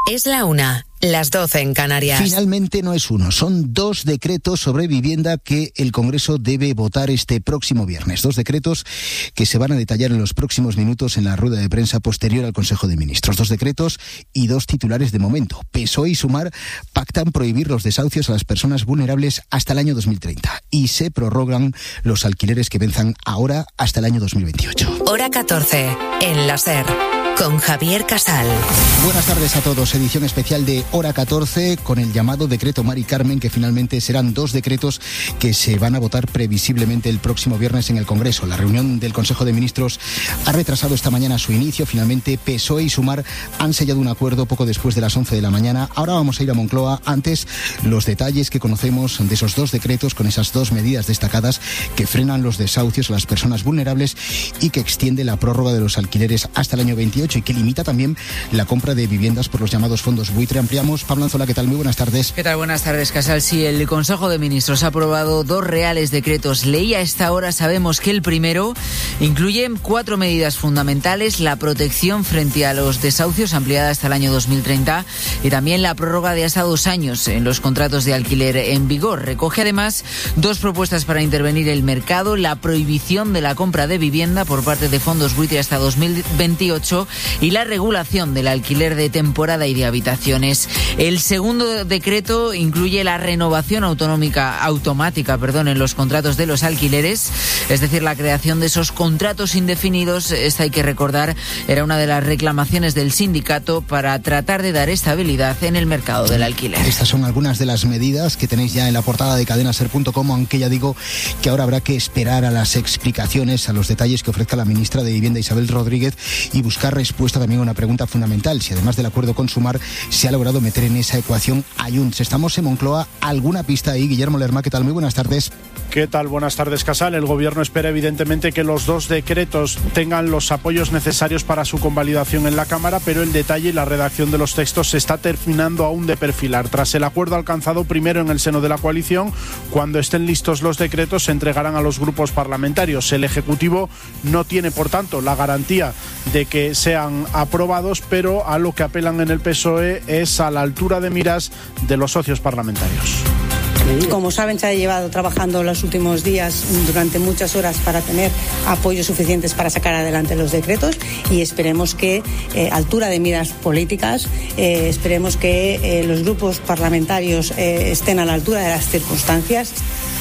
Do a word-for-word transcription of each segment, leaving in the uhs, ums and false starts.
Es la una, las doce en Canarias. Finalmente no es uno, son dos decretos sobre vivienda que el Congreso debe votar este próximo viernes. Dos decretos que se van a detallar en los próximos minutos en la rueda de prensa posterior al Consejo de Ministros. Dos decretos y dos titulares de momento. P S O E y Sumar pactan prohibir los desahucios a las personas vulnerables hasta el año dos mil treinta y se prorrogan los alquileres que venzan ahora hasta el año dos mil veintiocho. Hora catorce, en la SER, con Javier Casal. Buenas tardes a todos. Edición especial de Hora catorce con el llamado decreto Mari Carmen, que finalmente serán dos decretos que se van a votar previsiblemente el próximo viernes en el Congreso. La reunión del Consejo de Ministros ha retrasado esta mañana su inicio. Finalmente P S O E y Sumar han sellado un acuerdo poco después de las once de la mañana. Ahora vamos a ir a Moncloa. Antes, los detalles que conocemos de esos dos decretos con esas dos medidas destacadas que frenan los desahucios a las personas vulnerables y que extiende la prórroga de los alquileres hasta el año veintiocho y que limita también la compra de viviendas por los llamados fondos buitre. Ampliamos. Pablo Anzola, ¿qué tal? Muy buenas tardes. ¿Qué tal? Buenas tardes, Casal. Sí, el Consejo de Ministros ha aprobado dos reales decretos ley. A esta hora sabemos que el primero incluye cuatro medidas fundamentales: la protección frente a los desahucios ampliada hasta el año dos mil treinta y también la prórroga de hasta dos años en los contratos de alquiler en vigor. Recoge además dos propuestas para intervenir el mercado: la prohibición de la compra de vivienda por parte de fondos buitre hasta dos mil veintiocho y la regulación del alquiler de temporada y de habitaciones. El segundo decreto incluye la renovación autonómica automática, perdón, en los contratos de los alquileres, es decir, la creación de esos contratos indefinidos. Esta, hay que recordar, era una de las reclamaciones del sindicato para tratar de dar estabilidad en el mercado del alquiler. Estas son algunas de las medidas que tenéis ya en la portada de cadena ser punto com, aunque ya digo que ahora habrá que esperar a las explicaciones, a los detalles que ofrezca la ministra de Vivienda, Isabel Rodríguez, y buscar respuesta también a una pregunta fundamental: si además del acuerdo con Sumar se ha logrado meter en esa ecuación a Junts. Estamos en Moncloa. ¿Alguna pista ahí? Guillermo Lerma, ¿qué tal? Muy buenas tardes. ¿Qué tal? Buenas tardes, Casal. El Gobierno espera evidentemente que los dos decretos tengan los apoyos necesarios para su convalidación en la Cámara, pero el detalle y la redacción de los textos se está terminando aún de perfilar. Tras el acuerdo alcanzado primero en el seno de la coalición, cuando estén listos los decretos se entregarán a los grupos parlamentarios. El Ejecutivo no tiene, por tanto, la garantía de que sean aprobados, pero a lo que apelan en el P S O E es a la altura de miras de los socios parlamentarios. Como saben, se ha llevado trabajando los últimos días durante muchas horas para tener apoyos suficientes para sacar adelante los decretos y esperemos que, eh, altura de miras políticas, eh, esperemos que eh, los grupos parlamentarios eh, estén a la altura de las circunstancias.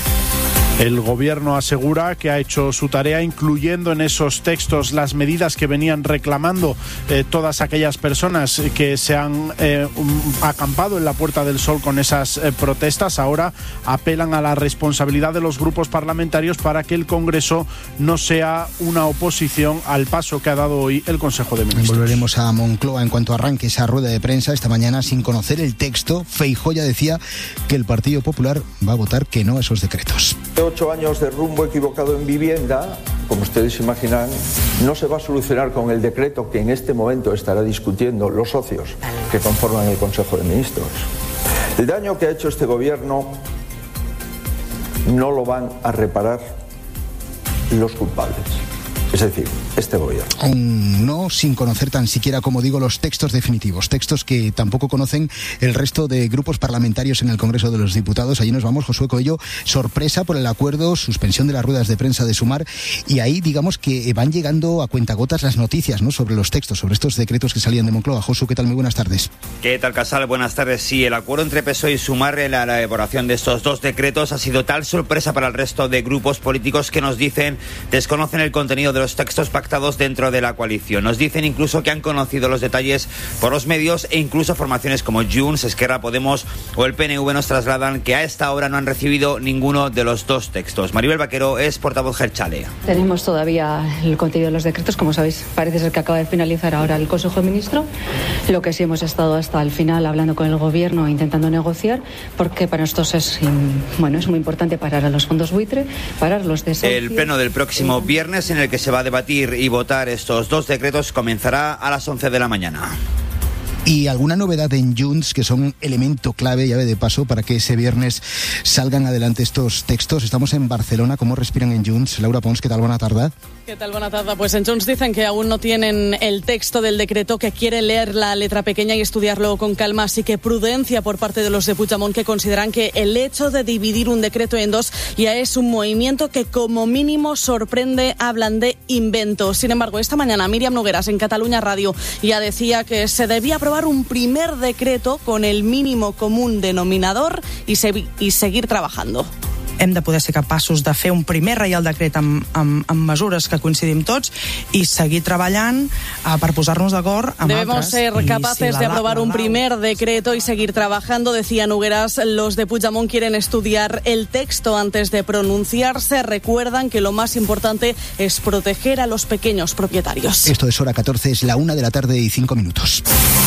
El Gobierno asegura que ha hecho su tarea, incluyendo en esos textos las medidas que venían reclamando eh, todas aquellas personas que se han eh, um, acampado en la Puerta del Sol con esas eh, protestas. Ahora apelan a la responsabilidad de los grupos parlamentarios para que el Congreso no sea una oposición al paso que ha dado hoy el Consejo de Ministros. Volveremos a Moncloa en cuanto arranque esa rueda de prensa. Esta mañana, sin conocer el texto, Feijóo ya decía que el Partido Popular va a votar que no a esos decretos. Ocho años de rumbo equivocado en vivienda, como ustedes imaginan, no se va a solucionar con el decreto que en este momento estará discutiendo los socios que conforman el Consejo de Ministros. El daño que ha hecho este gobierno no lo van a reparar los culpables. Es decir, este gobierno. Aún no, sin conocer tan siquiera, como digo, los textos definitivos, textos que tampoco conocen el resto de grupos parlamentarios en el Congreso de los Diputados. Allí nos vamos, Josué Coello. Sorpresa por el acuerdo, suspensión de las ruedas de prensa de Sumar, y ahí digamos que van llegando a cuentagotas las noticias, ¿no?, sobre los textos, sobre estos decretos que salían de Moncloa. Josu, ¿qué tal? Muy buenas tardes. ¿Qué tal, Casal? Buenas tardes. Sí, el acuerdo entre P S O E y Sumar en la elaboración de estos dos decretos ha sido tal sorpresa para el resto de grupos políticos que nos dicen desconocen el contenido de los textos pactados dentro de la coalición. Nos dicen incluso que han conocido los detalles por los medios e incluso formaciones como Junts, Esquerra, Podemos o el P N V nos trasladan que a esta hora no han recibido ninguno de los dos textos. Maribel Vaquero es portavoz Gelchale. Tenemos todavía el contenido de los decretos, como sabéis, parece ser que acaba de finalizar ahora el Consejo de Ministros. Lo que sí hemos estado hasta el final hablando con el Gobierno, intentando negociar, porque para nosotros es, bueno, es muy importante parar a los fondos buitre, parar los desahucios. El pleno del próximo viernes, en el que se va a debatir y votar estos dos decretos, comenzará a las once de la mañana. Y alguna novedad en Junts, que son elemento clave, llave de paso, para que ese viernes salgan adelante estos textos. Estamos en Barcelona. ¿Cómo respiran en Junts? Laura Pons, ¿qué tal? Buena tarde. ¿Qué tal? Buena tarde. Pues en Junts dicen que aún no tienen el texto del decreto, que quieren leer la letra pequeña y estudiarlo con calma, así que prudencia por parte de los de Puigdemont, que consideran que el hecho de dividir un decreto en dos ya es un movimiento que como mínimo sorprende. Hablan de invento. Sin embargo, esta mañana Míriam Nogueras en Catalunya Radio ya decía que se debía aprobar un primer decreto con el mínimo común denominador y, se, y seguir trabajando. Hem de poder ser capaços de fer un primer reial decret amb, amb, amb mesures que coincidim tots i seguir treballant uh, per posar-nos d'acord amb Debemos altres. ser capaces si de aprobar un primer decreto y seguir trabajando, decía Nogueras. Los de Puigdemont quieren estudiar el texto antes de pronunciarse. Recuerdan que lo más importante es proteger a los pequeños propietarios. Esto es Hora catorce, es la una de la tarde y cinco minutos.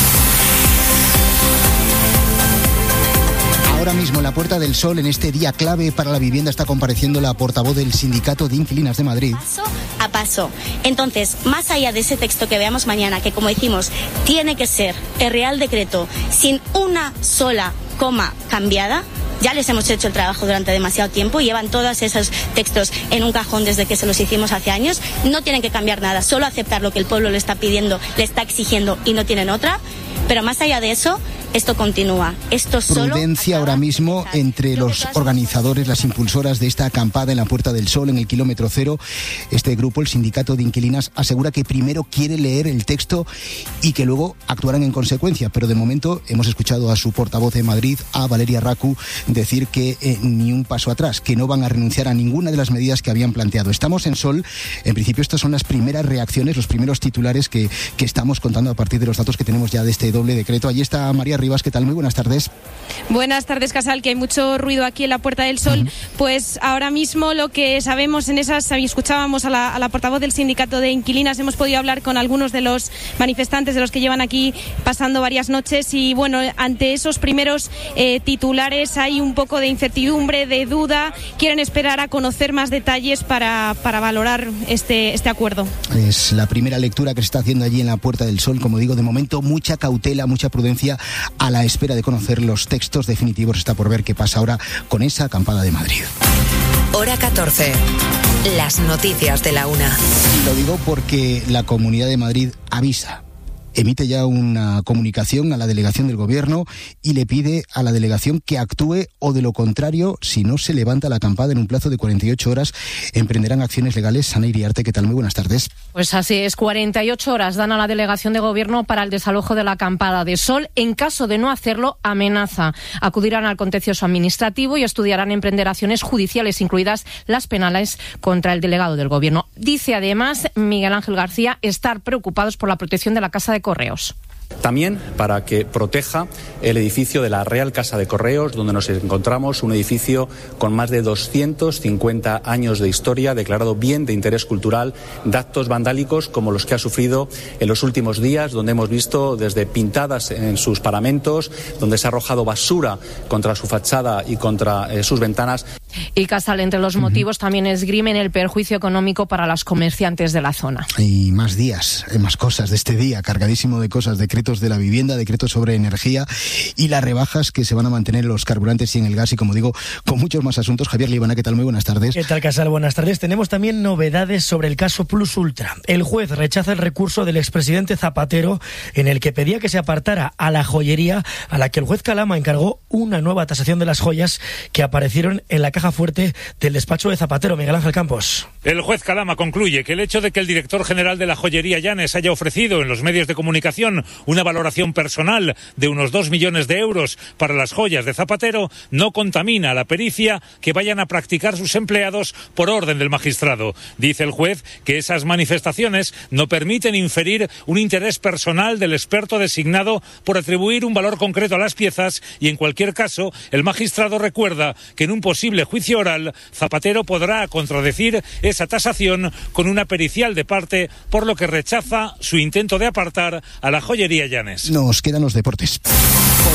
Ahora mismo en la Puerta del Sol, en este día clave para la vivienda, está compareciendo la portavoz del Sindicato de Inquilinas de Madrid. Paso a paso. Entonces, más allá de ese texto que veamos mañana, que como decimos, tiene que ser el Real Decreto sin una sola coma cambiada. Ya les hemos hecho el trabajo durante demasiado tiempo, llevan todos esos textos en un cajón desde que se los hicimos hace años. No tienen que cambiar nada, solo aceptar lo que el pueblo le está pidiendo, le está exigiendo y no tienen otra. Pero más allá de eso, esto continúa. Esto solo Prudencia ahora mismo entre los organizadores, las impulsoras de esta acampada en la Puerta del Sol, en el kilómetro cero. Este grupo, el Sindicato de Inquilinas, asegura que primero quiere leer el texto y que luego actuarán en consecuencia. Pero de momento hemos escuchado a su portavoz de Madrid, a Valeria Racu, decir que eh, ni un paso atrás, que no van a renunciar a ninguna de las medidas que habían planteado. Estamos en Sol. En principio estas son las primeras reacciones, los primeros titulares que, que estamos contando a partir de los datos que tenemos ya de este doble decreto. Allí está María Rivas. ¿Qué tal? Muy buenas tardes. Buenas tardes, Casal, que hay mucho ruido aquí en la Puerta del Sol. Uh-huh. Pues ahora mismo lo que sabemos en esas, escuchábamos a la, a la portavoz del Sindicato de Inquilinas, hemos podido hablar con algunos de los manifestantes, de los que llevan aquí pasando varias noches, y bueno, ante esos primeros eh, titulares hay un poco de incertidumbre, de duda, quieren esperar a conocer más detalles para, para valorar este, este acuerdo. Es la primera lectura que se está haciendo allí en la Puerta del Sol. Como digo, de momento mucha cautela, mucha prudencia a la espera de conocer los textos definitivos. Está por ver qué pasa ahora con esa acampada de Madrid. Hora catorce. Las noticias de la una. Lo digo porque la Comunidad de Madrid avisa. Emite ya una comunicación a la delegación del Gobierno y le pide a la delegación que actúe, o de lo contrario, si no se levanta la acampada en un plazo de cuarenta y ocho horas, emprenderán acciones legales. Ana Iriarte, ¿qué tal? Muy buenas tardes. Pues así es, cuarenta y ocho horas dan a la delegación de Gobierno para el desalojo de la acampada de Sol. En caso de no hacerlo, amenaza. Acudirán al contencioso administrativo y estudiarán emprender acciones judiciales, incluidas las penales, contra el delegado del Gobierno. Dice además Miguel Ángel García estar preocupados por la protección de la Casa de Correos. También para que proteja el edificio de la Real Casa de Correos, donde nos encontramos, un edificio con más de doscientos cincuenta años de historia, declarado bien de interés cultural, de actos vandálicos como los que ha sufrido en los últimos días, donde hemos visto desde pintadas en sus paramentos, donde se ha arrojado basura contra su fachada y contra eh, sus ventanas. Y Casal, entre los motivos, también esgrimen el perjuicio económico para los comerciantes de la zona. Y más días, más cosas de este día, cargadísimo de cosas, decretos de la vivienda, decretos sobre energía y las rebajas que se van a mantener en los carburantes y en el gas, y como digo, con muchos más asuntos. Javier Libana, ¿qué tal? Muy buenas tardes. ¿Qué tal, Casal? Buenas tardes. Tenemos también novedades sobre el caso Plus Ultra. El juez rechaza el recurso del expresidente Zapatero en el que pedía que se apartara a la joyería, a la que el juez Calama encargó una nueva tasación de las joyas que aparecieron en la caja fuerte del despacho de Zapatero. Miguel Ángel Campos. El juez Calama concluye que el hecho de que el director general de la joyería Llanes haya ofrecido en los medios de comunicación una valoración personal de unos dos millones de euros para las joyas de Zapatero no contamina la pericia que vayan a practicar sus empleados por orden del magistrado. Dice el juez que esas manifestaciones no permiten inferir un interés personal del experto designado por atribuir un valor concreto a las piezas, y en cualquier caso el magistrado recuerda que en un posible juicio oral Zapatero podrá contradecir esa tasación con una pericial de parte, por lo que rechaza su intento de apartar a la joyería Llanes. Nos quedan los deportes.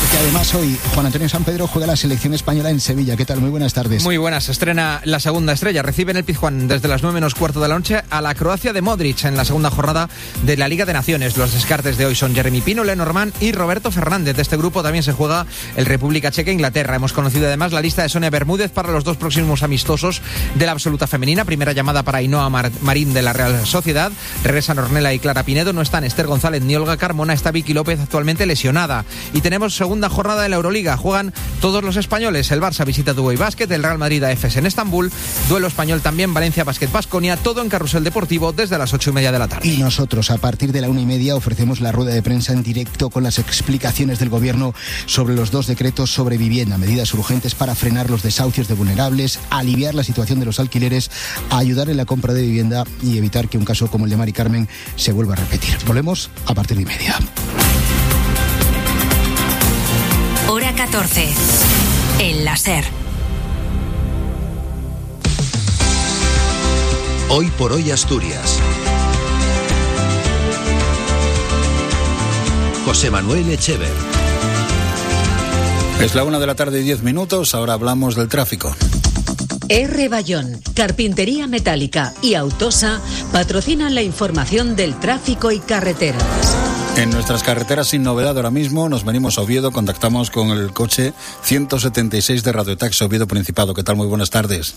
Porque además hoy Juan Antonio Sampedro juega la selección española en Sevilla. ¿Qué tal? Muy buenas tardes. Muy buenas. Se estrena la segunda estrella. Recibe en el Pizjuán desde las nueve menos cuarto de la noche a la Croacia de Modric en la segunda jornada de la Liga de Naciones. Los descartes de hoy son Jeremy Pino, Lenormand y Roberto Fernández. De este grupo también se juega el República Checa e Inglaterra. Hemos conocido además la lista de Sonia Bermúdez para los dos próximos amistosos de la absoluta femenina. Primera llamada para Ainhoa Mar- Marín de la Real Sociedad. Regresan Ornella y Clara Pinedo. No están Esther González ni Olga Carmona. Está Vicky López, actualmente lesionada. Y tenemos segunda jornada de la Euroliga. Juegan todos los españoles. El Barça visita Dubái Basket, el Real Madrid a Efes en Estambul. Duelo español también, Valencia Basket Baskonia. Todo en Carrusel Deportivo desde las ocho y media de la tarde. Y nosotros a partir de la una y media ofrecemos la rueda de prensa en directo con las explicaciones del Gobierno sobre los dos decretos sobre vivienda, medidas urgentes para frenar los desahucios de vulnerables, aliviar la situación de los alquileres, ayudar en la compra de vivienda y evitar que un caso como el de Mari Carmen se vuelva a repetir. Volvemos a partir de y media. Hora catorce. En la SER. Hoy por hoy Asturias. José Manuel Echever. Es la una de la tarde y diez minutos, ahora hablamos del tráfico. R. Bayón, Carpintería Metálica y Autosa patrocinan la información del tráfico y carreteras. En nuestras carreteras sin novedad ahora mismo, nos venimos a Oviedo, contactamos con el coche ciento setenta y seis de Radiotaxi Oviedo Principado. ¿Qué tal? Muy buenas tardes.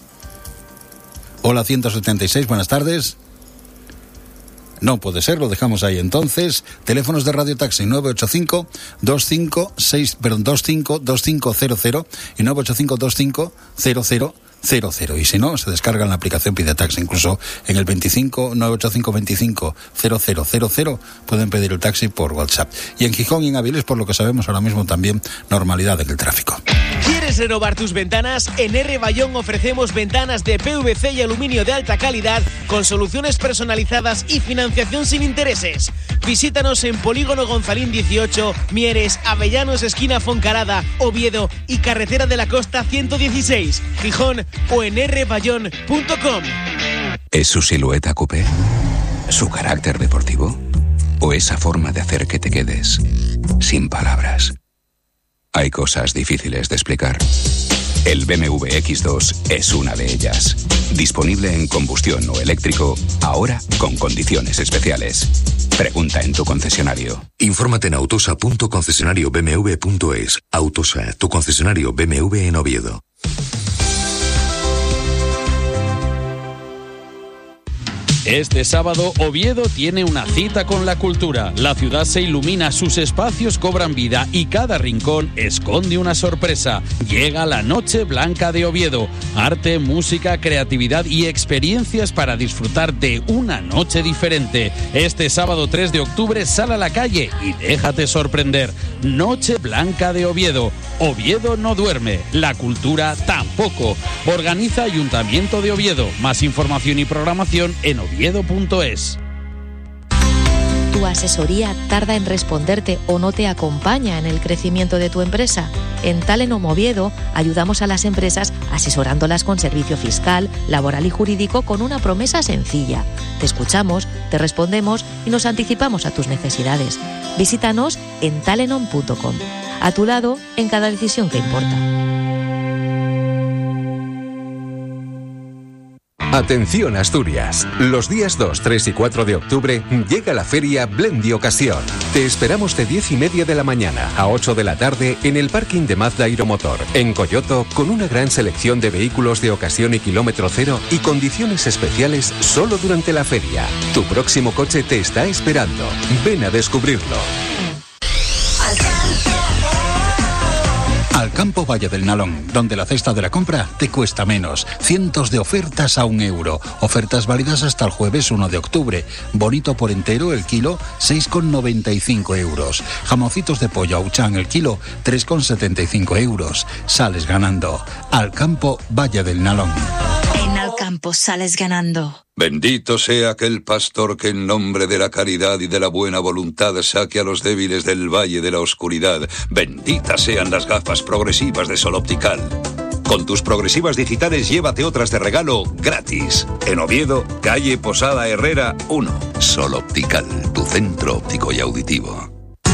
Hola, ciento setenta y seis, buenas tardes. No puede ser, lo dejamos ahí entonces. Teléfonos de Radio Taxi nueve ocho cinco dos cinco seis, perdón, dos cinco dos cinco cero cero y nueve ocho cinco dos cinco cero cero cero cero. Y si no, se descarga en la aplicación Pide Taxi. Incluso en el veinticinco nueve ocho cinco veinticinco cero cero cero cero pueden pedir el taxi por WhatsApp. Y en Gijón y en Avilés, por lo que sabemos ahora mismo, también normalidad en el tráfico. ¿Quieres renovar tus ventanas? En R. Bayón ofrecemos ventanas de P V C y aluminio de alta calidad con soluciones personalizadas y financiación sin intereses. Visítanos en Polígono Gonzalín dieciocho, Mieres, Avellanos, esquina Foncarada, Oviedo y Carretera de la Costa ciento dieciséis, Gijón o en r bayón punto com. ¿Es su silueta coupé? ¿Su carácter deportivo? ¿O esa forma de hacer que te quedes sin palabras? Hay cosas difíciles de explicar. El B M W X dos es una de ellas. Disponible en combustión o eléctrico, ahora con condiciones especiales. Pregunta en tu concesionario. Infórmate en autosa punto concesionario b m w punto es. Autosa, tu concesionario B M W en Oviedo. Este sábado, Oviedo tiene una cita con la cultura. La ciudad se ilumina, sus espacios cobran vida y cada rincón esconde una sorpresa. Llega la Noche Blanca de Oviedo. Arte, música, creatividad y experiencias para disfrutar de una noche diferente. Este sábado tres de octubre sal a la calle y déjate sorprender. Noche Blanca de Oviedo. Oviedo no duerme, la cultura tampoco. Organiza Ayuntamiento de Oviedo. Más información y programación en oviedo punto es. ¿Tu asesoría tarda en responderte o no te acompaña en el crecimiento de tu empresa? En Talenom Oviedo ayudamos a las empresas asesorándolas con servicio fiscal, laboral y jurídico con una promesa sencilla. Te escuchamos, te respondemos y nos anticipamos a tus necesidades. Visítanos en talenom punto com. A tu lado en cada decisión que importa. Atención Asturias, los días dos, tres y cuatro de octubre llega la feria Blendi Ocasión. Te esperamos de diez y media de la mañana a ocho de la tarde en el parking de Mazda Aeromotor, en Coyoto, con una gran selección de vehículos de ocasión y kilómetro cero y condiciones especiales solo durante la feria. Tu próximo coche te está esperando. Ven a descubrirlo. Al Campo Valle del Nalón, donde la cesta de la compra te cuesta menos. Cientos de ofertas a un euro. Ofertas válidas hasta el jueves uno de octubre. Bonito por entero el kilo, seis con noventa y cinco euros. Jamoncitos de pollo Auchan el kilo, tres con setenta y cinco euros. Sales ganando. Al Campo Valle del Nalón. En Al Campo sales ganando. Bendito sea aquel pastor que en nombre de la caridad y de la buena voluntad saque a los débiles del valle de la oscuridad. Benditas sean las gafas progresivas de Sol Optical. Con tus progresivas digitales llévate otras de regalo gratis. En Oviedo, calle Posada Herrera uno. Sol Optical, tu centro óptico y auditivo.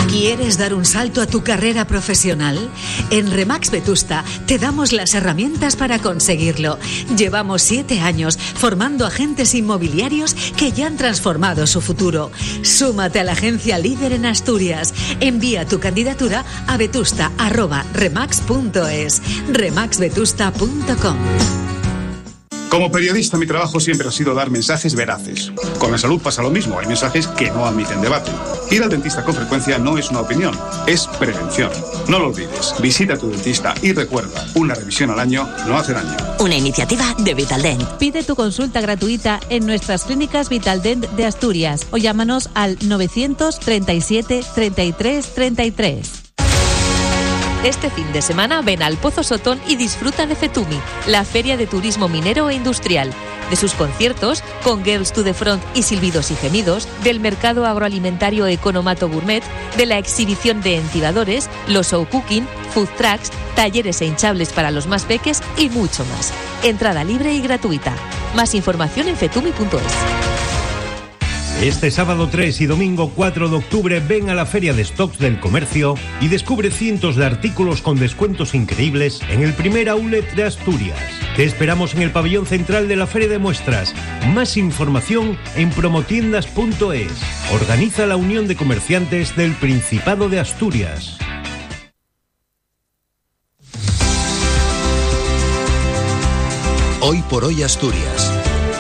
¿Quieres dar un salto a tu carrera profesional? En Remax Vetusta te damos las herramientas para conseguirlo. Llevamos siete años formando agentes inmobiliarios que ya han transformado su futuro. Súmate a la agencia líder en Asturias. Envía tu candidatura a vetusta arroba remax punto es. remax vetusta punto com. Como periodista, mi trabajo siempre ha sido dar mensajes veraces. Con la salud pasa lo mismo, hay mensajes que no admiten debate. Ir al dentista con frecuencia no es una opinión, es prevención. No lo olvides, visita a tu dentista y recuerda, una revisión al año no hace daño. Una iniciativa de Vitaldent. Pide tu consulta gratuita en nuestras clínicas Vitaldent de Asturias o llámanos al novecientos treinta y siete treinta y tres treinta y tres. Este fin de semana ven al Pozo Sotón y disfruta de FETUMI, la feria de turismo minero e industrial, de sus conciertos con Girls to the Front y Silbidos y Gemidos, del mercado agroalimentario Economato Gourmet, de la exhibición de entibadores, los show cooking, food trucks, talleres e hinchables para los más peques y mucho más. Entrada libre y gratuita. Más información en fetumi punto es. Este sábado tres y domingo cuatro de octubre ven a la Feria de Stocks del Comercio y descubre cientos de artículos con descuentos increíbles en el primer outlet de Asturias. Te esperamos en el pabellón central de la Feria de Muestras. Más información en promotiendas punto es. Organiza la Unión de Comerciantes del Principado de Asturias. Hoy por hoy Asturias.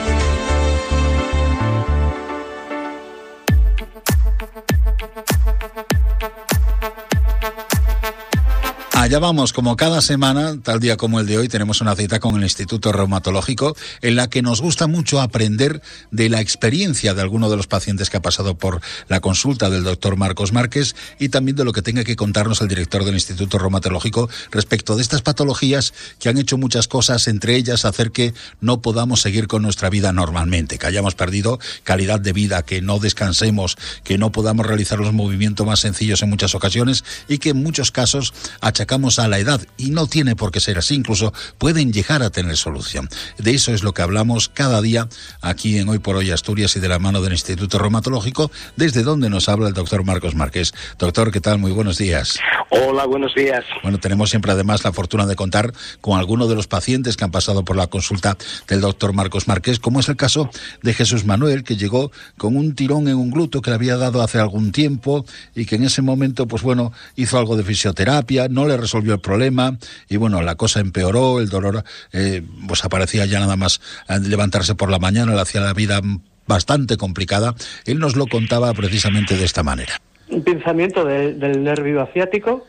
Allá vamos, como cada semana, tal día como el de hoy, tenemos una cita con el Instituto Reumatológico en la que nos gusta mucho aprender de la experiencia de alguno de los pacientes que ha pasado por la consulta del doctor Marcos Márquez y también de lo que tenga que contarnos el director del Instituto Reumatológico respecto de estas patologías que han hecho muchas cosas, entre ellas hacer que no podamos seguir con nuestra vida normalmente, que hayamos perdido calidad de vida, que no descansemos, que no podamos realizar los movimientos más sencillos en muchas ocasiones y que en muchos casos achacamos a la edad, y no tiene por qué ser así, incluso pueden llegar a tener solución. De eso es lo que hablamos cada día aquí en Hoy por Hoy Asturias y de la mano del Instituto Reumatológico, desde donde nos habla el doctor Marcos Márquez. Doctor, ¿qué tal? Muy buenos días. Hola, buenos días. Bueno, tenemos siempre además la fortuna de contar con algunos de los pacientes que han pasado por la consulta del doctor Marcos Márquez, como es el caso de Jesús Manuel, que llegó con un tirón en un glúteo que le había dado hace algún tiempo y que en ese momento, pues bueno, hizo algo de fisioterapia, no le resolvió el problema y bueno, la cosa empeoró, el dolor eh, pues aparecía ya nada más levantarse por la mañana, le hacía la vida bastante complicada. Él nos lo contaba precisamente de esta manera. Un pinzamiento de, del nervio asiático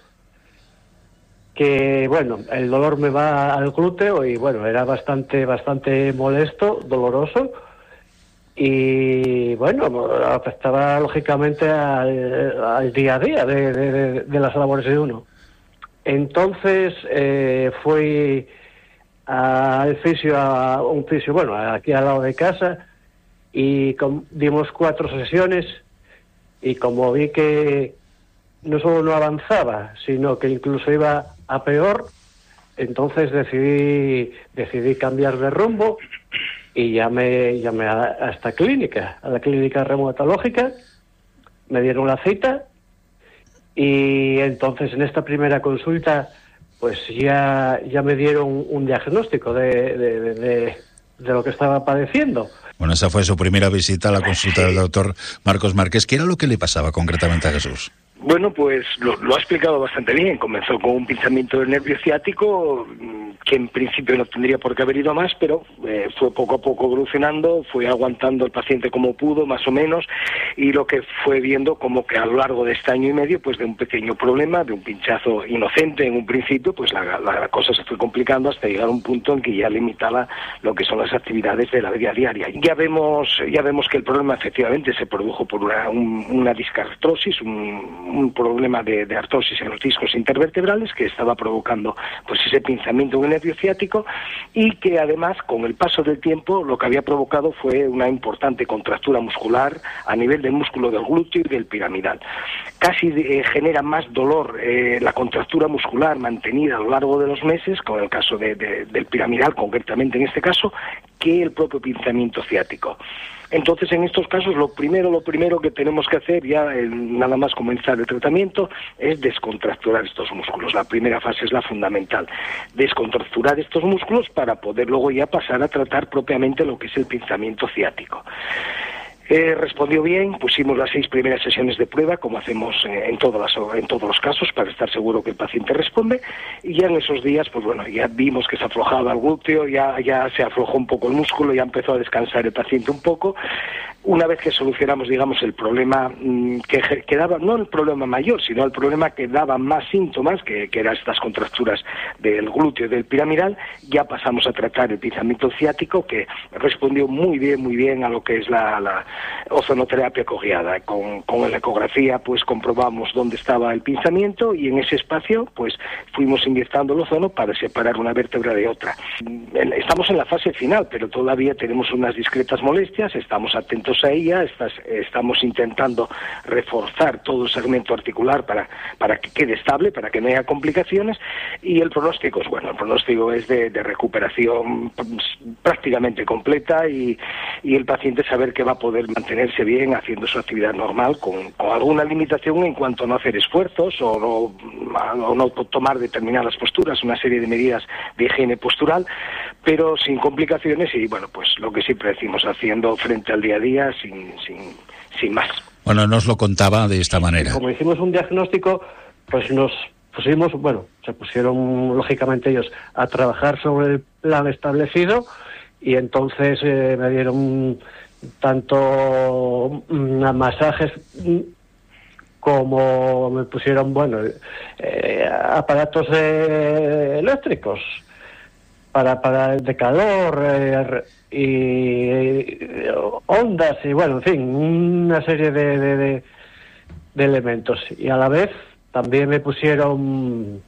que, bueno, el dolor me va al glúteo y bueno, era bastante, bastante molesto, doloroso y bueno, afectaba lógicamente al, al día a día de, de, de las labores de uno. Entonces eh, fui al fisio, a un fisio, bueno, aquí al lado de casa, y com, dimos cuatro sesiones, y como vi que no solo no avanzaba, sino que incluso iba a peor, entonces decidí decidí cambiar de rumbo y llamé, llamé a, a esta clínica, a la clínica reumatológica, me dieron la cita. Y entonces en esta primera consulta pues ya, ya me dieron un diagnóstico de, de, de, de, de lo que estaba padeciendo. Bueno, esa fue su primera visita a la consulta del doctor Marcos Márquez. ¿Qué era lo que le pasaba concretamente a Jesús? Bueno, pues lo, lo ha explicado bastante bien. Comenzó con un pinzamiento del nervio ciático, que en principio no tendría por qué haber ido a más, pero eh, fue poco a poco evolucionando, fue aguantando el paciente como pudo, más o menos, y lo que fue viendo como que a lo largo de este año y medio, pues de un pequeño problema, de un pinchazo inocente en un principio, pues la, la, la cosa se fue complicando hasta llegar a un punto en que ya limitaba lo que son las actividades de la vida diaria. Ya vemos, ya vemos que el problema efectivamente se produjo por una, un, una discartrosis, un un problema de, de artrosis en los discos intervertebrales que estaba provocando pues ese pinzamiento en el nervio ciático y que además con el paso del tiempo lo que había provocado fue una importante contractura muscular a nivel del músculo del glúteo y del piramidal. Casi eh, genera más dolor eh, la contractura muscular mantenida a lo largo de los meses, con el caso de, de, del piramidal concretamente en este caso, que el propio pinzamiento ciático. Entonces, en estos casos, lo primero, lo primero que tenemos que hacer, ya eh, nada más comenzar el tratamiento, es descontracturar estos músculos. La primera fase es la fundamental, descontracturar estos músculos para poder luego ya pasar a tratar propiamente lo que es el pinzamiento ciático. Eh, respondió bien, pusimos las seis primeras sesiones de prueba, como hacemos eh, en, todas las, en todos los casos, para estar seguro que el paciente responde, y ya en esos días, pues bueno, ya vimos que se aflojaba el glúteo, ya, ya se aflojó un poco el músculo, ya empezó a descansar el paciente un poco. Una vez que solucionamos, digamos, el problema mmm, que, que daba, no el problema mayor, sino el problema que daba más síntomas, que, que eran estas contracturas del glúteo y del piramidal, ya pasamos a tratar el pinzamiento ciático, que respondió muy bien, muy bien a lo que es la, la ozonoterapia coguiada. Con, con la ecografía, pues comprobamos dónde estaba el pinzamiento y en ese espacio, pues fuimos inyectando el ozono para separar una vértebra de otra. Estamos en la fase final, pero todavía tenemos unas discretas molestias, estamos atentos a ella, estás, estamos intentando reforzar todo el segmento articular para, para que quede estable, para que no haya complicaciones, y el pronóstico es bueno, el pronóstico es de, de recuperación prácticamente completa y, y el paciente saber que va a poder mantenerse bien haciendo su actividad normal con, con alguna limitación en cuanto a no hacer esfuerzos o no, o no tomar determinadas posturas, una serie de medidas de higiene postural, pero sin complicaciones y bueno, pues lo que siempre decimos, haciendo frente al día a día sin, sin, sin más. Bueno, nos lo contaba de esta manera. Como hicimos un diagnóstico, pues nos pusimos, bueno, se pusieron lógicamente ellos a trabajar sobre el plan establecido y entonces eh, me dieron tanto mm, masajes como me pusieron, bueno, eh, aparatos eh, eléctricos para para de calor eh, y, y ondas y bueno, en fin, una serie de, de, de, de elementos. Y a la vez también me pusieron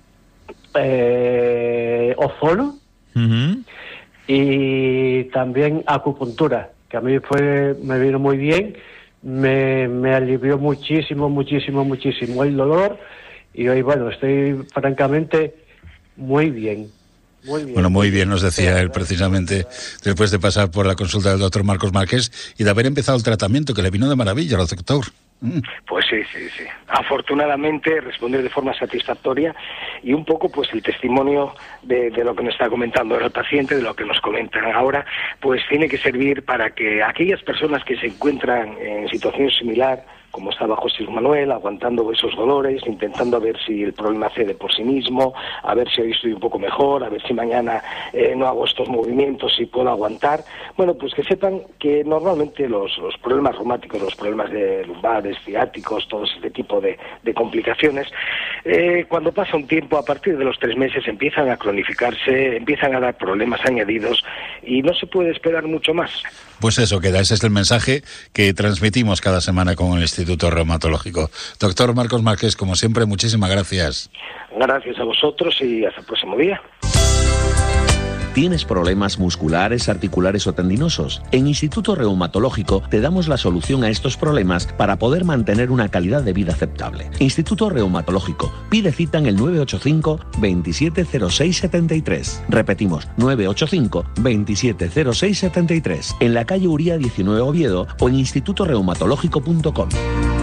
eh, ozono uh-huh. y también acupuntura, que a mí fue me vino muy bien, me, me alivió muchísimo, muchísimo, muchísimo el dolor y hoy, bueno, estoy francamente muy bien. Muy bien. Bueno, muy bien, nos decía él precisamente después de pasar por la consulta del doctor Marcos Márquez y de haber empezado el tratamiento, que le vino de maravilla al doctor. Mm. Pues sí, sí, sí. Afortunadamente respondió de forma satisfactoria y un poco pues el testimonio de, de lo que nos está comentando ahora el paciente, de lo que nos comentan ahora, pues tiene que servir para que aquellas personas que se encuentran en situación similar, como estaba José Manuel, aguantando esos dolores, intentando a ver si el problema cede por sí mismo, a ver si hoy estoy un poco mejor, a ver si mañana eh, no hago estos movimientos y puedo aguantar. Bueno, pues que sepan que normalmente los, los problemas reumáticos, los problemas de lumbares, ciáticos, todo este tipo de, de complicaciones, eh, cuando pasa un tiempo, a partir de los tres meses, empiezan a cronificarse, empiezan a dar problemas añadidos y no se puede esperar mucho más. Pues eso queda, ese es el mensaje que transmitimos cada semana con el Instituto Reumatológico. Doctor Marcos Márquez, como siempre, muchísimas gracias. Gracias a vosotros y hasta el próximo día. ¿Tienes problemas musculares, articulares o tendinosos? En Instituto Reumatológico te damos la solución a estos problemas para poder mantener una calidad de vida aceptable. Instituto Reumatológico. Pide cita en el nueve ocho cinco, veintisiete cero seis setenta y tres. Repetimos, nueve ocho cinco, veintisiete cero seis setenta y tres. En la calle Uría diecinueve Oviedo o en instituto reumatológico punto com.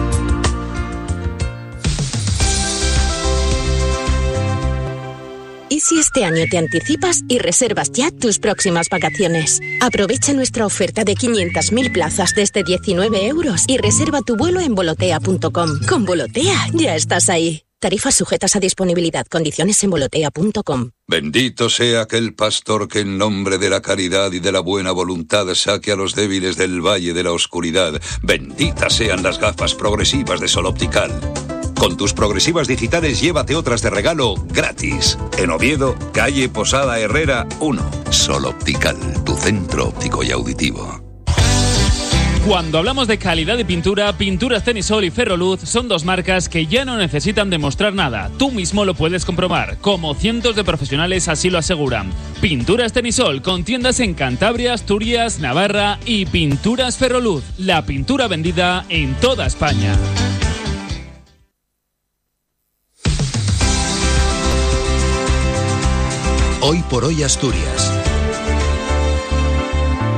¿Y si este año te anticipas y reservas ya tus próximas vacaciones? Aprovecha nuestra oferta de quinientas mil plazas desde diecinueve euros y reserva tu vuelo en volotea punto com. Con Volotea ya estás ahí. Tarifas sujetas a disponibilidad. Condiciones en volotea punto com. Bendito sea aquel pastor que en nombre de la caridad y de la buena voluntad saque a los débiles del valle de la oscuridad. Benditas sean las gafas progresivas de Sol Optical. Con tus progresivas digitales llévate otras de regalo gratis. En Oviedo, calle Posada Herrera uno. Sol Optical, tu centro óptico y auditivo. Cuando hablamos de calidad de pintura, Pinturas Tenisol y Ferroluz son dos marcas que ya no necesitan demostrar nada. Tú mismo lo puedes comprobar, como cientos de profesionales así lo aseguran. Pinturas Tenisol, con tiendas en Cantabria, Asturias, Navarra y Pinturas Ferroluz, la pintura vendida en toda España. Hoy por hoy Asturias.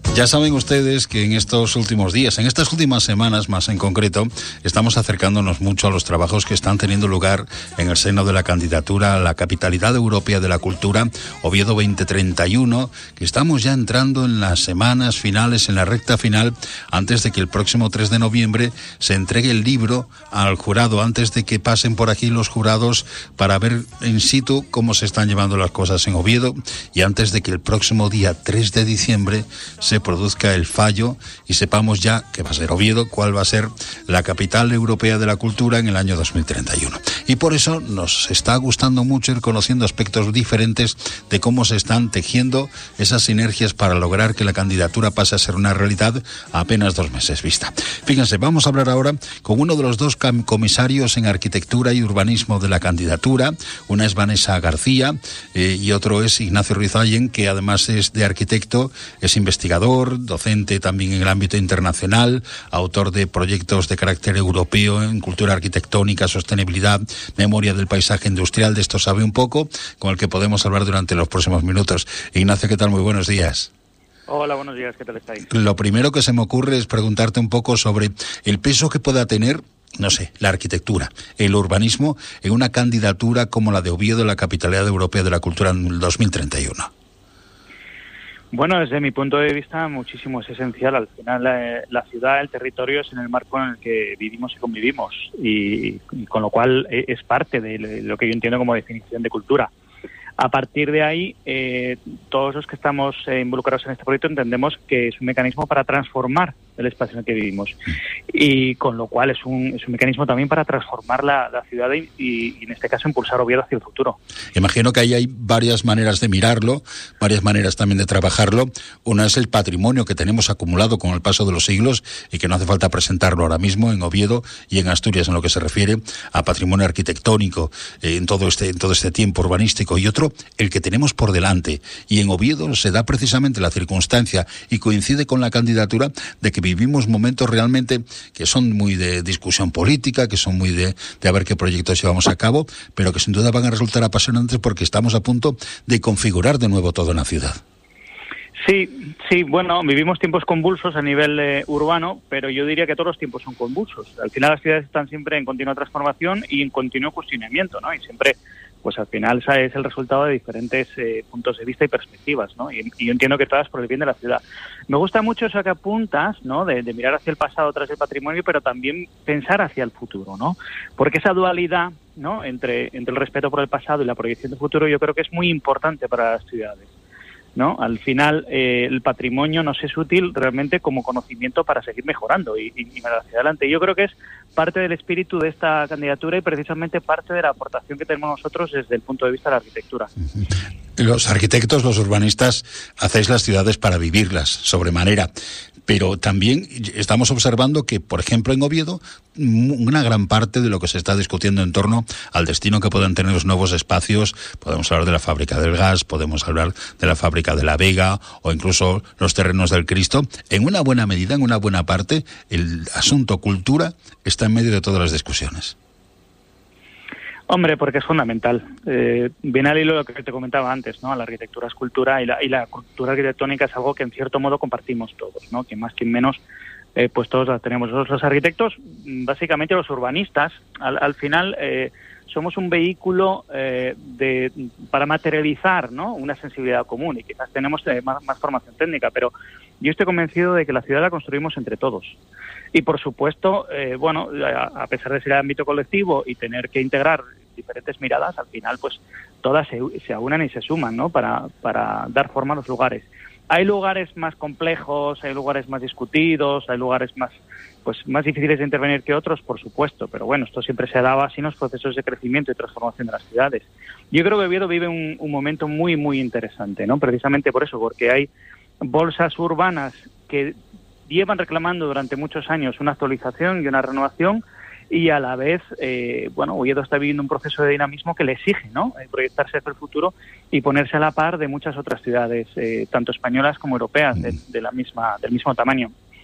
Ya saben ustedes que en estos últimos días, en estas últimas semanas más en concreto, estamos acercándonos mucho a los trabajos que están teniendo lugar en el seno de la candidatura a la Capitalidad Europea de la Cultura, Oviedo veinte treinta y uno, que estamos ya entrando en las semanas finales, en la recta final, antes de que el próximo tres de noviembre se entregue el libro al jurado, antes de que pasen por aquí los jurados para ver in situ cómo se están llevando las cosas en Oviedo, y antes de que el próximo día tres de diciembre se produzca el fallo y sepamos ya que va a ser Oviedo, cuál va a ser la capital europea de la cultura en el año dos mil treinta y uno. Y por eso nos está gustando mucho ir conociendo aspectos diferentes de cómo se están tejiendo esas sinergias para lograr que la candidatura pase a ser una realidad a apenas dos meses vista. Fíjense, vamos a hablar ahora con uno de los dos comisarios en arquitectura y urbanismo de la candidatura. Una es Vanessa García eh, y otro es Ignacio Ruiz Allen, que además es de arquitecto, es investigador, docente también en el ámbito internacional, autor de proyectos de carácter europeo en cultura arquitectónica, sostenibilidad, memoria del paisaje industrial. De esto sabe un poco, con el que podemos hablar durante los próximos minutos. Ignacio, ¿qué tal? Muy buenos días. Hola, buenos días, ¿qué tal estáis? Lo primero que se me ocurre es preguntarte un poco sobre el peso que pueda tener, no sé, la arquitectura, el urbanismo en una candidatura como la de Oviedo, la Capitalidad Europea de la Cultura en el dos mil treinta y uno. Bueno, desde mi punto de vista, muchísimo, es esencial. Al final, eh, la ciudad, el territorio es en el marco en el que vivimos y convivimos, y, y con lo cual eh, es parte de lo que yo entiendo como definición de cultura. A partir de ahí, eh, todos los que estamos eh, involucrados en este proyecto entendemos que es un mecanismo para transformar el espacio en el que vivimos, y con lo cual es un, es un mecanismo también para transformar la, la ciudad y, y, en este caso, impulsar Oviedo hacia el futuro. Imagino que ahí hay varias maneras de mirarlo, varias maneras también de trabajarlo. Una es el patrimonio que tenemos acumulado con el paso de los siglos y que no hace falta presentarlo ahora mismo en Oviedo y en Asturias en lo que se refiere a patrimonio arquitectónico eh, en todo este en todo este tiempo urbanístico. Y otro, el que tenemos por delante. Y en Oviedo se da precisamente la circunstancia, y coincide con la candidatura, de que vivimos momentos realmente que son muy de discusión política, que son muy de, de a ver qué proyectos llevamos a cabo, pero que sin duda van a resultar apasionantes porque estamos a punto de configurar de nuevo toda una ciudad. Sí, sí, bueno, vivimos tiempos convulsos a nivel eh, urbano, pero yo diría que todos los tiempos son convulsos. Al final las ciudades están siempre en continua transformación y en continuo cuestionamiento, ¿no? Y siempre, pues al final es el resultado de diferentes eh, puntos de vista y perspectivas, ¿no? Y, y yo entiendo que todas por el bien de la ciudad. Me gusta mucho eso que apuntas, ¿no? De, de mirar hacia el pasado tras el patrimonio, pero también pensar hacia el futuro, ¿no? Porque esa dualidad, ¿no? Entre, entre el respeto por el pasado y la proyección de futuro, yo creo que es muy importante para las ciudades, ¿no? Al final, eh, el patrimonio nos es útil realmente como conocimiento para seguir mejorando y, y, y hacia adelante. Yo creo que es parte del espíritu de esta candidatura y precisamente parte de la aportación que tenemos nosotros desde el punto de vista de la arquitectura. Los arquitectos, los urbanistas, hacéis las ciudades para vivirlas, sobremanera. Pero también estamos observando que, por ejemplo, en Oviedo, una gran parte de lo que se está discutiendo en torno al destino que puedan tener los nuevos espacios, podemos hablar de la fábrica del gas, podemos hablar de la fábrica de la Vega o incluso los terrenos del Cristo. En una buena medida, en una buena parte, el asunto cultura está en medio de todas las discusiones. Hombre, porque es fundamental. Eh, viene al hilo de lo que te comentaba antes, ¿no? La arquitectura es cultura y la, y la cultura arquitectónica es algo que en cierto modo compartimos todos, ¿no? Quien más, quien menos, eh, pues todos la tenemos. Los, los arquitectos, básicamente los urbanistas, al, al final eh, somos un vehículo eh, de, para materializar, ¿no? Una sensibilidad común, y quizás tenemos eh, más, más formación técnica, pero yo estoy convencido de que la ciudad la construimos entre todos. Y por supuesto, eh, bueno, a, a pesar de ser el ámbito colectivo y tener que integrar diferentes miradas, al final pues todas se, se aunan y se suman, ¿no? Para, para dar forma a los lugares. Hay lugares más complejos, hay lugares más discutidos, hay lugares más pues más difíciles de intervenir que otros, por supuesto, pero bueno, esto siempre se daba así en los procesos de crecimiento y transformación de las ciudades. Yo creo que Oviedo vive un, un momento muy, muy interesante, ¿no? Precisamente por eso, porque hay bolsas urbanas que llevan reclamando durante muchos años una actualización y una renovación, y a la vez, eh, bueno, Oviedo está viviendo un proceso de dinamismo que le exige, ¿no? Eh, proyectarse hacia el futuro y ponerse a la par de muchas otras ciudades, eh, tanto españolas como europeas, de, de la misma, del mismo tamaño.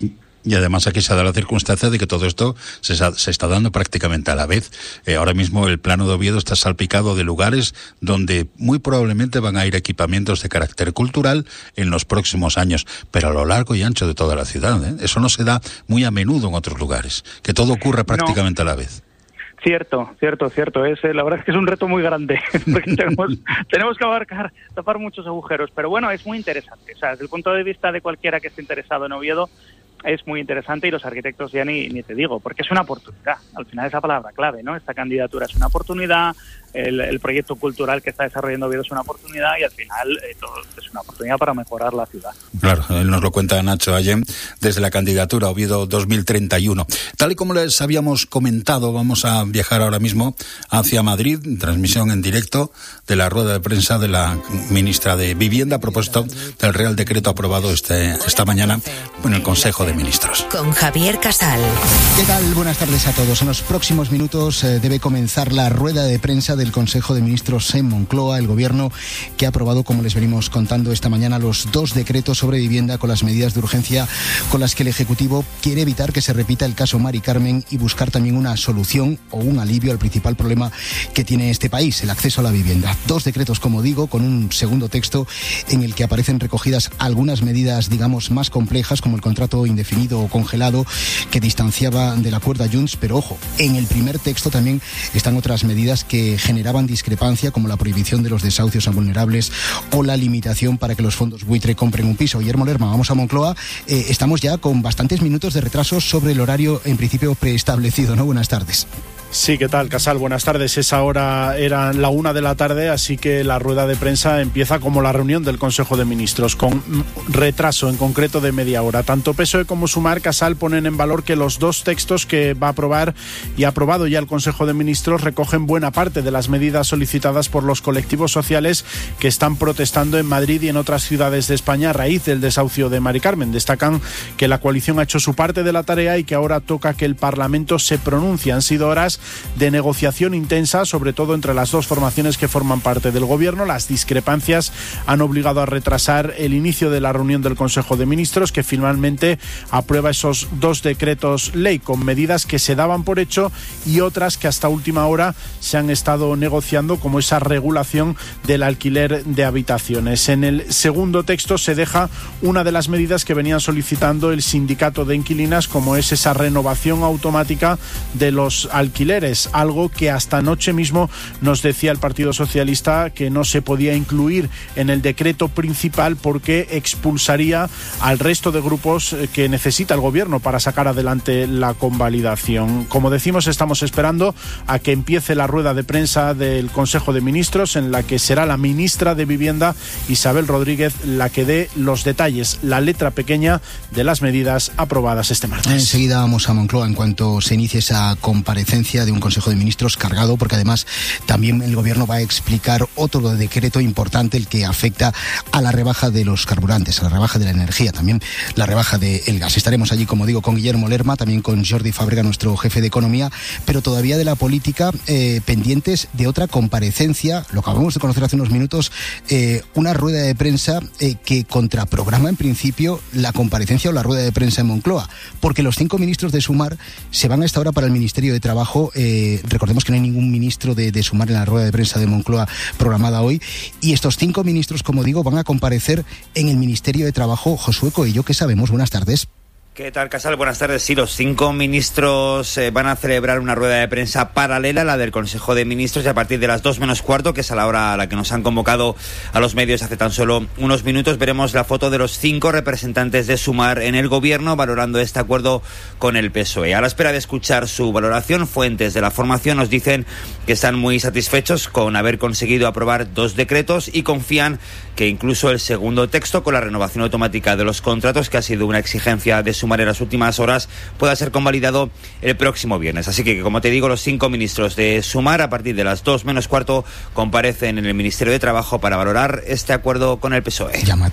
Y además aquí se da la circunstancia de que todo esto se, se está dando prácticamente a la vez. Eh, ahora mismo el plano de Oviedo está salpicado de lugares donde muy probablemente van a ir equipamientos de carácter cultural en los próximos años, pero a lo largo y ancho de toda la ciudad, ¿eh? Eso no se da muy a menudo en otros lugares, que todo ocurre prácticamente no. a la vez. Cierto, cierto, cierto. Es, eh, la verdad es que es un reto muy grande, porque tenemos, tenemos que abarcar, tapar muchos agujeros, pero bueno, es muy interesante. O sea, desde el punto de vista de cualquiera que esté interesado en Oviedo, es muy interesante, y los arquitectos ya ni, ni te digo, porque es una oportunidad. Al final es la palabra clave, ¿no? Esta candidatura es una oportunidad, el, el proyecto cultural que está desarrollando Oviedo es una oportunidad, y al final eh, todo es una oportunidad para mejorar la ciudad. Claro, él nos lo cuenta Nacho Ayem desde la candidatura Oviedo dos mil treinta y uno. Tal y como les habíamos comentado, vamos a viajar ahora mismo hacia Madrid, transmisión en directo de la rueda de prensa de la ministra de Vivienda a propósito del Real Decreto aprobado este, esta mañana en el Consejo de Ministros. Con Javier Casal. ¿Qué tal? Buenas tardes a todos. En los próximos minutos eh, debe comenzar la rueda de prensa del Consejo de Ministros en Moncloa, el Gobierno que ha aprobado, como les venimos contando esta mañana, los dos decretos sobre vivienda con las medidas de urgencia con las que el Ejecutivo quiere evitar que se repita el caso Mari Carmen y buscar también una solución o un alivio al principal problema que tiene este país, el acceso a la vivienda. Dos decretos, como digo, con un segundo texto en el que aparecen recogidas algunas medidas, digamos, más complejas, como el contrato indefinido o congelado que distanciaba del acuerdo a Junts, pero ojo, en el primer texto también están otras medidas que generaban discrepancia, como la prohibición de los desahucios a vulnerables o la limitación para que los fondos buitre compren un piso. Guillermo Lerma, vamos a Moncloa. Eh, estamos ya con bastantes minutos de retraso sobre el horario en principio preestablecido, ¿no? Buenas tardes. Sí, ¿qué tal, Casal? Buenas tardes. Esa hora era la una de la tarde, así que la rueda de prensa empieza como la reunión del Consejo de Ministros, con retraso en concreto de media hora. Tanto P S O E como Sumar, Casal, ponen en valor que los dos textos que va a aprobar y ha aprobado ya el Consejo de Ministros recogen buena parte de las medidas solicitadas por los colectivos sociales que están protestando en Madrid y en otras ciudades de España a raíz del desahucio de Mari Carmen. Destacan que la coalición ha hecho su parte de la tarea y que ahora toca que el Parlamento se pronuncie. Han sido horas de negociación intensa, sobre todo entre las dos formaciones que forman parte del Gobierno. Las discrepancias han obligado a retrasar el inicio de la reunión del Consejo de Ministros, que finalmente aprueba esos dos decretos ley con medidas que se daban por hecho y otras que hasta última hora se han estado negociando, como esa regulación del alquiler de habitaciones. En el segundo texto se deja una de las medidas que venían solicitando el sindicato de inquilinas, como es esa renovación automática de los alquileres, algo que hasta anoche mismo nos decía el Partido Socialista que no se podía incluir en el decreto principal porque expulsaría al resto de grupos que necesita el Gobierno para sacar adelante la convalidación. Como decimos, estamos esperando a que empiece la rueda de prensa del Consejo de Ministros, en la que será la ministra de Vivienda, Isabel Rodríguez, la que dé los detalles, la letra pequeña de las medidas aprobadas este martes. Enseguida vamos a Moncloa en cuanto se inicie esa comparecencia de un Consejo de Ministros cargado, porque además también el Gobierno va a explicar otro decreto importante, el que afecta a la rebaja de los carburantes, a la rebaja de la energía, también la rebaja del gas. Estaremos allí, como digo, con Guillermo Lerma, también con Jordi Fábrega, nuestro jefe de Economía, pero todavía de la política, eh, pendientes de otra comparecencia, lo acabamos de conocer hace unos minutos, eh, una rueda de prensa eh, que contraprograma en principio la comparecencia o la rueda de prensa en Moncloa, porque los cinco ministros de Sumar se van a esta hora para el Ministerio de Trabajo. Eh, recordemos que no hay ningún ministro de, de Sumar en la rueda de prensa de Moncloa programada hoy, y estos cinco ministros, como digo, van a comparecer en el Ministerio de Trabajo. Josué Coello, ¿qué sabemos? Buenas tardes. ¿Qué tal, Casal? Buenas tardes. Sí, los cinco ministros eh, van a celebrar una rueda de prensa paralela a la del Consejo de Ministros, y a partir de las dos menos cuarto, que es a la hora a la que nos han convocado a los medios hace tan solo unos minutos, veremos la foto de los cinco representantes de Sumar en el Gobierno valorando este acuerdo con el P S O E. A la espera de escuchar su valoración, fuentes de la formación nos dicen que están muy satisfechos con haber conseguido aprobar dos decretos y confían que incluso el segundo texto, con la renovación automática de los contratos, que ha sido una exigencia de Sumar en las últimas horas, pueda ser convalidado el próximo viernes. Así que, como te digo, los cinco ministros de Sumar, a partir de las dos menos cuarto, comparecen en el Ministerio de Trabajo para valorar este acuerdo con el P S O E. Llamativo.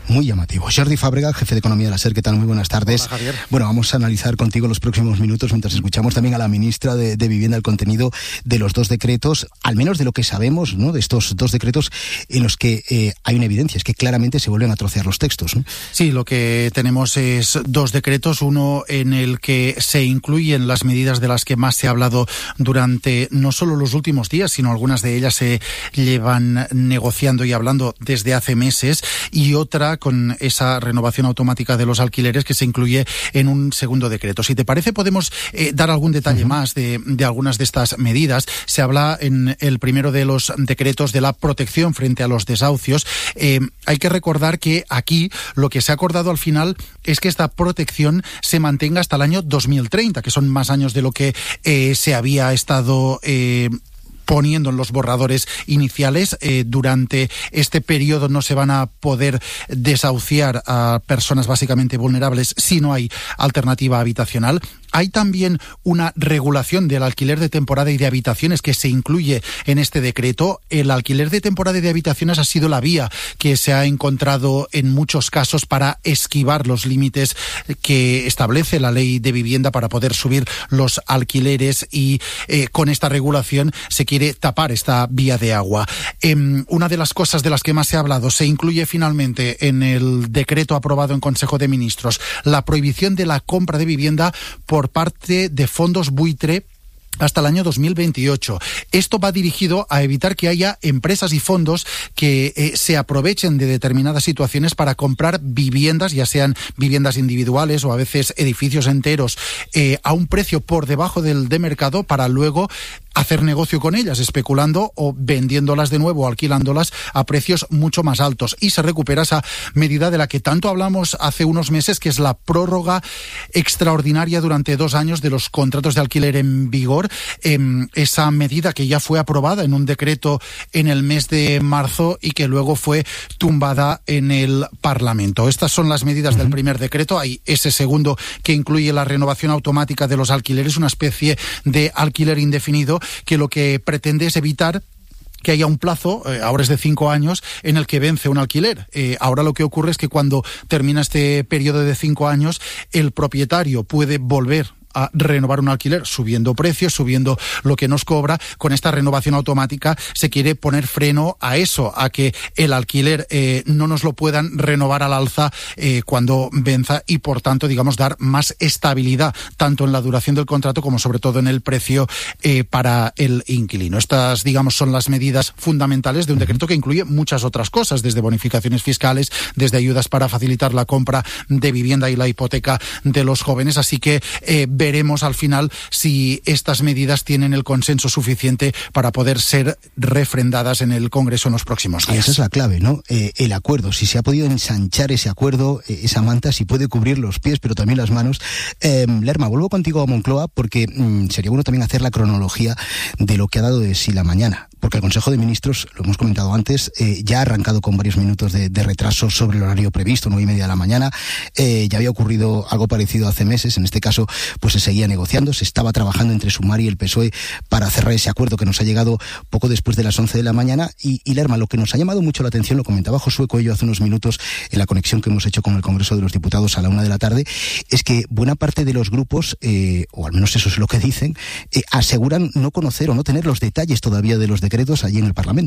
Muy llamativo. Jordi Fábrega, jefe de Economía de la SER, ¿qué tal? Muy buenas tardes. Hola, Javier. Bueno, vamos a analizar contigo los próximos minutos, mientras escuchamos también a la ministra de, de Vivienda el contenido de los dos decretos, al menos de lo que sabemos, ¿no?, de estos dos decretos en los que eh, hay una evidencia, es que claramente se vuelven a trocear los textos, ¿no? Sí, lo que tenemos es dos decretos, uno en el que se incluyen las medidas de las que más se ha hablado durante no solo los últimos días, sino algunas de ellas se llevan negociando y hablando desde hace meses, y otra con esa renovación automática de los alquileres que se incluye en un segundo decreto. Si te parece, podemos eh, dar algún detalle uh-huh. más de, de algunas de estas medidas. Se habla en el primero de los decretos de la protección frente a los desahucios. Eh, hay que recordar que aquí lo que se ha acordado al final es que esta protección se mantenga hasta el año dos mil treinta, que son más años de lo que eh, se había estado eh, poniendo en los borradores iniciales. Eh, durante este periodo no se van a poder desahuciar a personas básicamente vulnerables si no hay alternativa habitacional. Hay también una regulación del alquiler de temporada y de habitaciones que se incluye en este decreto. El alquiler de temporada y de habitaciones ha sido la vía que se ha encontrado en muchos casos para esquivar los límites que establece la ley de vivienda para poder subir los alquileres, y eh, con esta regulación se quiere tapar esta vía de agua. Eh, una de las cosas de las que más se ha hablado, se incluye finalmente en el decreto aprobado en Consejo de Ministros la prohibición de la compra de vivienda por por parte de fondos buitre hasta el año dos mil veintiocho. Esto va dirigido a evitar que haya empresas y fondos que eh, se aprovechen de determinadas situaciones para comprar viviendas, ya sean viviendas individuales o a veces edificios enteros, eh, a un precio por debajo del de mercado, para luego hacer negocio con ellas, especulando o vendiéndolas de nuevo, alquilándolas a precios mucho más altos. Y se recupera esa medida de la que tanto hablamos hace unos meses, que es la prórroga extraordinaria durante dos años de los contratos de alquiler en vigor. Eh, esa medida que ya fue aprobada en un decreto en el mes de marzo y que luego fue tumbada en el Parlamento. Estas son las medidas del primer decreto. Hay ese segundo que incluye la renovación automática de los alquileres, una especie de alquiler indefinido que lo que pretende es evitar que haya un plazo, eh, ahora es de cinco años, en el que vence un alquiler. Eh, ahora lo que ocurre es que cuando termina este periodo de cinco años, el propietario puede volver a renovar un alquiler subiendo precios, subiendo lo que nos cobra. Con esta renovación automática se quiere poner freno a eso, a que el alquiler eh, no nos lo puedan renovar al alza eh, cuando venza, y por tanto, digamos, dar más estabilidad tanto en la duración del contrato como sobre todo en el precio eh, para el inquilino. Estas, digamos, son las medidas fundamentales de un decreto que incluye muchas otras cosas, desde bonificaciones fiscales, desde ayudas para facilitar la compra de vivienda y la hipoteca de los jóvenes. Así que eh, veremos al final si estas medidas tienen el consenso suficiente para poder ser refrendadas en el Congreso en los próximos días. Esa es la clave, ¿no? Eh, el acuerdo, si se ha podido ensanchar ese acuerdo, eh, esa manta, si puede cubrir los pies, pero también las manos. Eh, Lerma, vuelvo contigo a Moncloa, porque mm, sería bueno también hacer la cronología de lo que ha dado de sí la mañana. Porque el Consejo de Ministros, lo hemos comentado antes, eh, ya ha arrancado con varios minutos de, de retraso sobre el horario previsto, nueve y media de la mañana. Eh, ya había ocurrido algo parecido hace meses. En este caso, pues se seguía negociando, se estaba trabajando entre Sumar y el P S O E para cerrar ese acuerdo que nos ha llegado poco después de las once de la mañana. Y, y Lerma, lo que nos ha llamado mucho la atención, lo comentaba Josué Coello hace unos minutos en la conexión que hemos hecho con el Congreso de los Diputados a la una de la tarde, es que buena parte de los grupos, eh, o al menos eso es lo que dicen, eh, aseguran no conocer o no tener los detalles todavía de los decretos allí en el Parlamento.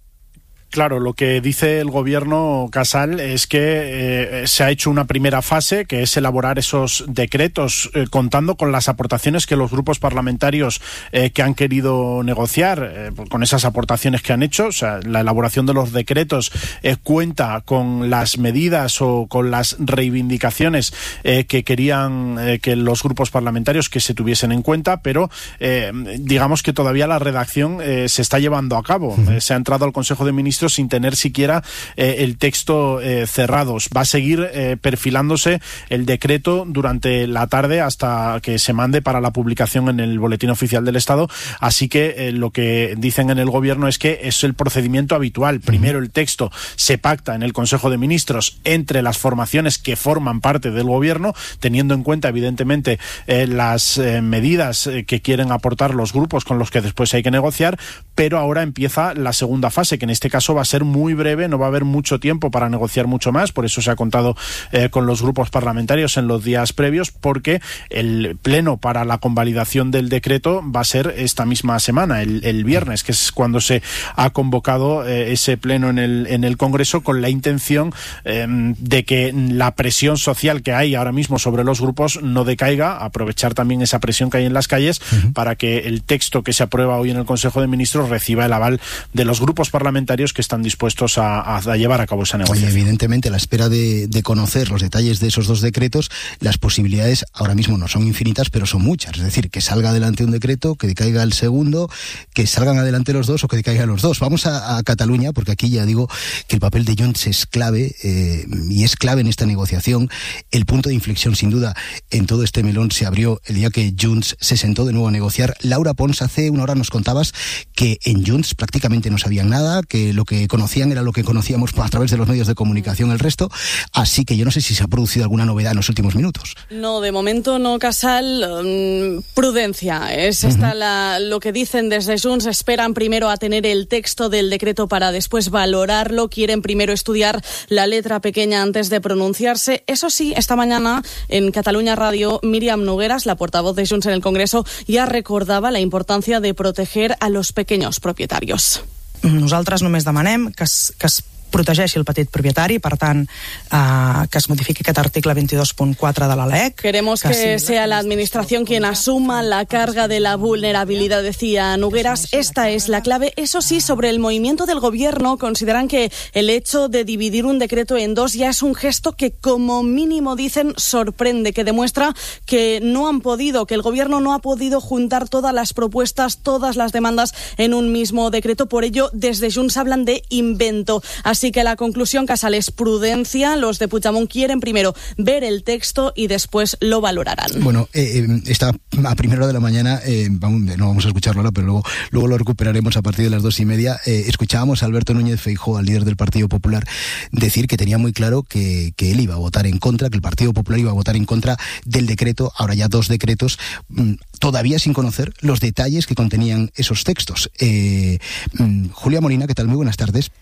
Claro, lo que dice el gobierno, Casal, es que eh, se ha hecho una primera fase, que es elaborar esos decretos, eh, contando con las aportaciones que los grupos parlamentarios eh, que han querido negociar, eh, con esas aportaciones que han hecho. O sea, la elaboración de los decretos eh, cuenta con las medidas o con las reivindicaciones eh, que querían eh, que los grupos parlamentarios que se tuviesen en cuenta, pero eh, digamos que todavía la redacción eh, se está llevando a cabo. Uh-huh. Eh, se ha entrado al Consejo de Ministros sin tener siquiera eh, el texto eh, cerrado. Va a seguir eh, perfilándose el decreto durante la tarde hasta que se mande para la publicación en el Boletín Oficial del Estado. Así que eh, lo que dicen en el gobierno es que es el procedimiento habitual. Primero el texto se pacta en el Consejo de Ministros entre las formaciones que forman parte del gobierno, teniendo en cuenta evidentemente eh, las eh, medidas eh, que quieren aportar los grupos con los que después hay que negociar, pero ahora empieza la segunda fase, que en este caso plazo va a ser muy breve, no va a haber mucho tiempo para negociar mucho más, por eso se ha contado eh, con los grupos parlamentarios en los días previos, porque el pleno para la convalidación del decreto va a ser esta misma semana, el, el viernes, que es cuando se ha convocado eh, ese pleno en el, en el Congreso, con la intención eh, de que la presión social que hay ahora mismo sobre los grupos no decaiga, aprovechar también esa presión que hay en las calles uh-huh. para que el texto que se aprueba hoy en el Consejo de Ministros reciba el aval de los grupos parlamentarios que están dispuestos a, a llevar a cabo esa negociación. Oye, evidentemente, a la espera de, de conocer los detalles de esos dos decretos, las posibilidades ahora mismo no son infinitas, pero son muchas. Es decir, que salga adelante un decreto, que decaiga el segundo, que salgan adelante los dos o que decaigan los dos. Vamos a, a Cataluña, porque aquí ya digo que el papel de Junts es clave eh, y es clave en esta negociación. El punto de inflexión, sin duda, en todo este melón se abrió el día que Junts se sentó de nuevo a negociar. Laura Pons, hace una hora nos contabas que en Junts prácticamente no sabían nada, que lo que conocían era lo que conocíamos a través de los medios de comunicación el resto, así que yo no sé si se ha producido alguna novedad en los últimos minutos. No, de momento no, Casal. Um, prudencia, es uh-huh. esta la, lo que dicen desde Junts. Esperan primero a tener el texto del decreto para después valorarlo, quieren primero estudiar la letra pequeña antes de pronunciarse. Eso sí, esta mañana en Catalunya Radio, Míriam Nogueras, la portavoz de Junts en el Congreso, ya recordaba la importancia de proteger a los pequeños propietarios. Nosaltres només demanem que es, que es protegeixi el petit propietari, per tant, eh, que es modifiqui aquest article veintidós punt quatre de la L E C. Queremos que, que sea la Administración quien asuma la carga de la vulnerabilidad, decía Nogueras. Esta es la clave. Eso sí, sobre el movimiento del Gobierno, consideran que el hecho de dividir un decreto en dos ya es un gesto que, como mínimo, dicen, sorprende, que demuestra que no han podido, que el Gobierno no ha podido juntar todas las propuestas, todas las demandas en un mismo decreto. Por ello, desde Junts hablan de invento. Así que la conclusión, Casal, es prudencia. Los de Puigdemont quieren primero ver el texto y después lo valorarán. Bueno, eh, está a primera hora de la mañana, eh, vamos, no vamos a escucharlo ahora, pero luego, luego lo recuperaremos a partir de las dos y media. Eh, escuchábamos a Alberto Núñez Feijóo, al líder del Partido Popular, decir que tenía muy claro que, que él iba a votar en contra, que el Partido Popular iba a votar en contra del decreto, ahora ya dos decretos, mmm, todavía sin conocer los detalles que contenían esos textos. Eh, mmm, Julia Molina, ¿qué tal? Muy buenas tardes.